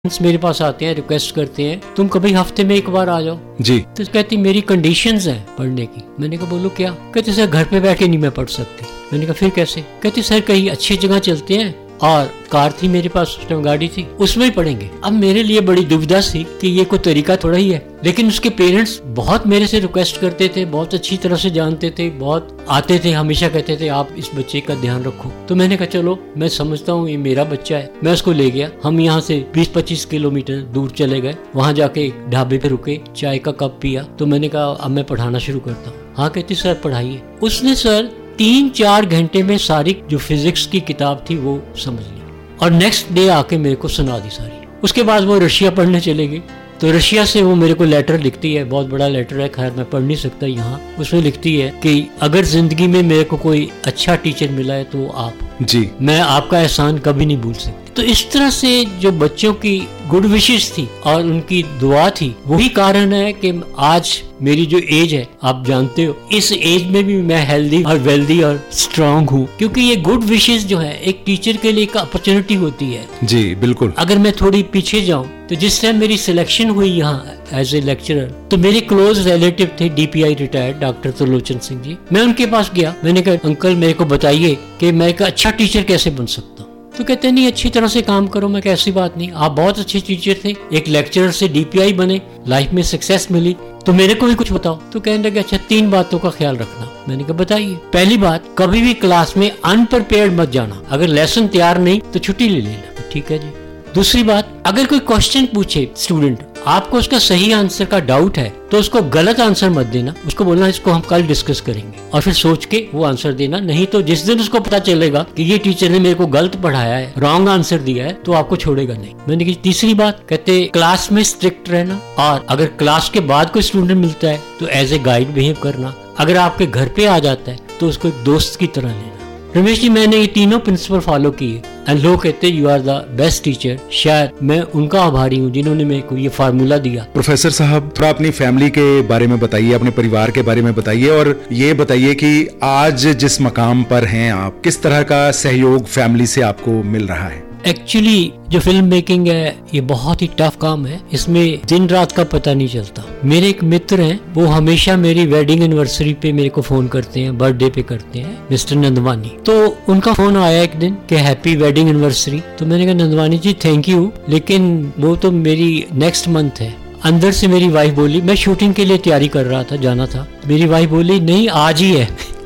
मेरे पास आते हैं, रिक्वेस्ट करते हैं तुम कभी हफ्ते में एक बार आ जाओ जी। तो कहती मेरी कंडीशंस हैं पढ़ने की। मैंने कहा बोलो क्या? कहती सर घर पे बैठ के नहीं मैं पढ़ सकती। मैंने कहा फिर कैसे? कहती सर कहीं अच्छी जगह चलते हैं और कार थी मेरे पास, उस टाइम गाड़ी थी, उसमें ही पढ़ेंगे। अब मेरे लिए बड़ी दुविधा थी कि ये कोई तरीका थोड़ा ही है, लेकिन उसके पेरेंट्स बहुत मेरे से रिक्वेस्ट करते थे, बहुत अच्छी तरह से जानते थे, बहुत आते थे, हमेशा कहते थे आप इस बच्चे का ध्यान रखो। तो मैंने कहा चलो मैं समझता हूँ ये मेरा बच्चा है, मैं उसको ले गया। हम यहाँ से 20-25 किलोमीटर दूर चले गए, वहाँ जाके एक ढाबे पे रुके, चाय का कप पिया। तो मैंने कहा अब मैं पढ़ाना शुरू करता हूँ। हाँ कहती सर पढ़ाइए। उसने सर 3-4 घंटे में सारी जो फिजिक्स की किताब थी वो समझ ली और नेक्स्ट डे आके मेरे को सुना दी सारी। उसके बाद वो रशिया पढ़ने चले गई। तो रशिया से वो मेरे को लेटर लिखती है, बहुत बड़ा लेटर है, खैर मैं पढ़ नहीं सकता यहाँ। उसमें लिखती है कि अगर जिंदगी में मेरे को कोई अच्छा टीचर मिला है तो आप जी, मैं आपका एहसान कभी नहीं भूल सकती। तो इस तरह से जो बच्चों की गुड विशेस थी और उनकी दुआ थी, वही कारण है कि आज मेरी जो एज है आप जानते हो, इस एज में भी मैं हेल्दी और वेल्दी और स्ट्रांग हूँ, क्योंकि ये गुड विशेस जो है एक टीचर के लिए एक अपॉर्चुनिटी होती है। जी बिल्कुल। अगर मैं थोड़ी पीछे जाऊँ तो जिस टाइम मेरी सिलेक्शन हुई यहाँ एज ए लेक्चरर, तो मेरे क्लोज रिलेटिव थे DPI retired doctor Trilochan Singh ji. मैं उनके पास गया, मैंने कहा अंकल मेरे को बताइए कि मैं एक अच्छा टीचर कैसे बन सकता हूँ। तो कहते नहीं अच्छी तरह से काम करो। मैं कैसी बात नहीं, आप बहुत अच्छे टीचर थे, एक लेक्चरर से DPI बने, लाइफ में सक्सेस मिली, तो मेरे को भी कुछ बताओ। तो कहने लगे अच्छा 3 बातों का ख्याल रखना। मैंने कहा बताइए। पहली बात, कभी भी क्लास में अनप्रिपेयर्ड मत जाना, अगर लेसन तैयार नहीं तो छुट्टी ले लेना। ठीक है जी। दूसरी बात, अगर कोई क्वेश्चन पूछे स्टूडेंट, आपको उसका सही आंसर का डाउट है तो उसको गलत आंसर मत देना, उसको बोलना इसको हम कल डिस्कस करेंगे और फिर सोच के वो आंसर देना। नहीं तो जिस दिन उसको पता चलेगा कि ये टीचर ने मेरे को गलत पढ़ाया है, रॉन्ग आंसर दिया है, तो आपको छोड़ेगा नहीं। मैंने कहा तीसरी बात, कहते क्लास में स्ट्रिक्ट रहना और अगर क्लास के बाद कोई स्टूडेंट मिलता है तो एज ए गाइड बिहेव करना। अगर आपके घर पे आ जाता है तो उसको एक दोस्त की तरह लेना। रमेश जी मैंने ये तीनों प्रिंसिपल फॉलो किए एंड लोग कहते you are the best teacher. शायद मैं उनका आभारी हूँ जिन्होंने मेरे को ये फार्मूला दिया। प्रोफेसर साहब थोड़ा अपनी फैमिली के बारे में बताइए, अपने परिवार के बारे में बताइए और ये बताइए कि आज जिस मकाम पर हैं आप, किस तरह का सहयोग फैमिली से आपको मिल रहा है। एक्चुअली जो फिल्म मेकिंग है ये बहुत ही टफ काम है, इसमें दिन रात का पता नहीं चलता। मेरे एक मित्र हैं, वो हमेशा मेरी वेडिंग एनिवर्सरी पे मेरे को फोन करते हैं, बर्थडे पे करते हैं, मिस्टर नंदवानी। तो उनका फोन आया एक दिन कि हैप्पी वेडिंग एनिवर्सरी। तो मैंने कहा नंदवानी जी थैंक यू, लेकिन वो तो मेरी नेक्स्ट मंथ है। अंदर से मेरी वाइफ बोली, मैं शूटिंग के लिए तैयारी कर रहा था, जाना था, मेरी वाइफ बोली नहीं आज ही है।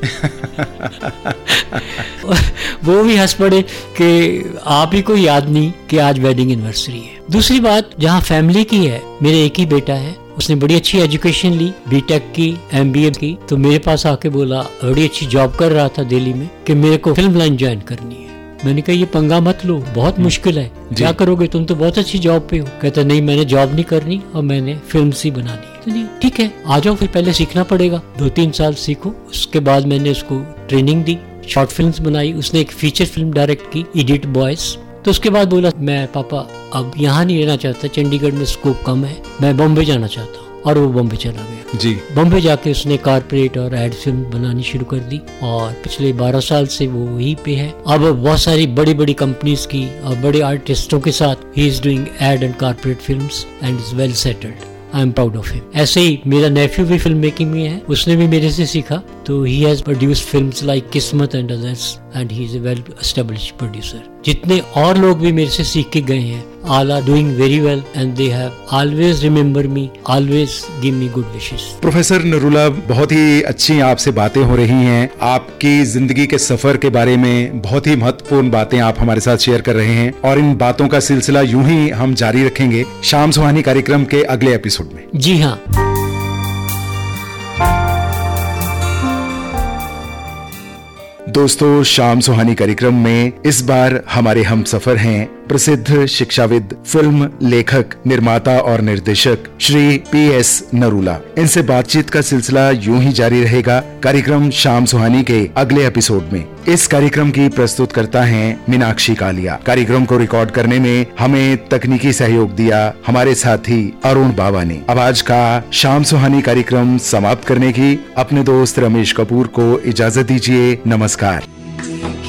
वो भी हंस पड़े कि आप ही को याद नहीं कि आज वेडिंग एनिवर्सरी है। दूसरी बात, जहाँ फैमिली की है, मेरे एक ही बेटा है, उसने बड़ी अच्छी एजुकेशन ली, BTech की, MBA की, तो मेरे पास आके बोला, बड़ी अच्छी जॉब कर रहा था दिल्ली में, कि मेरे को फिल्म लाइन ज्वाइन करनी है। मैंने कहा ये पंगा मत लो, बहुत मुश्किल है, क्या करोगे, तुम तो बहुत अच्छी जॉब पे हो। कहता नहीं मैंने जॉब नहीं करनी और मैंने फिल्म ही बनानी है। तो ठीक है आ जाओ, फिर पहले सीखना पड़ेगा, 2-3 साल सीखो। उसके बाद मैंने उसको ट्रेनिंग दी, शॉर्ट फिल्म्स बनाई, उसने एक फीचर फिल्म डायरेक्ट की, इडिट बॉयज। तो उसके बाद बोला मैं पापा अब यहाँ नहीं रहना चाहता, चंडीगढ़ में स्कोप कम है, मैं बॉम्बे जाना चाहता हूँ। और वो बॉम्बे चला गया जी। बॉम्बे जाके उसने कारपोरेट और एड फिल्म बनानी शुरू कर दी और पिछले 12 साल से वो वहीं पे है। अब बहुत सारी बड़ी बड़ी कंपनीज की और बड़े आर्टिस्टों के साथ he is doing add and corporate films and is well settled. I am proud of him. ऐसे ही मेरा नेफ्यू भी फिल्म मेकिंग में है, उसने भी मेरे से सीखा, तो he has produced films like किस्मत and others and he is a well established producer. जितने और लोग भी मेरे से सीख के गए हैं, all are doing very well and they have always remember me, always give me good wishes। Professor Narula, बहुत ही अच्छी आपसे बातें हो रही हैं, आपकी जिंदगी के सफर के बारे में बहुत ही महत्वपूर्ण बातें आप हमारे साथ शेयर कर रहे हैं और इन बातों का सिलसिला यूं ही हम जारी रखेंगे शाम सुहानी कार्यक्रम के अगले एपिसोड में। जी हाँ। दोस्तों, शाम सुहानी कार्यक्रम में इस बार हमारे हम सफर हैं प्रसिद्ध शिक्षाविद, फिल्म लेखक, निर्माता और निर्देशक श्री PS नरूला। इनसे बातचीत का सिलसिला यूं ही जारी रहेगा कार्यक्रम शाम सुहानी के अगले एपिसोड में। इस कार्यक्रम की प्रस्तुतकर्ता हैं मीनाक्षी कालिया। कार्यक्रम को रिकॉर्ड करने में हमें तकनीकी सहयोग दिया हमारे साथी अरुण बाबा ने। अब आज का शाम सुहानी कार्यक्रम समाप्त करने की अपने दोस्त रमेश कपूर को इजाजत दीजिए। नमस्कार।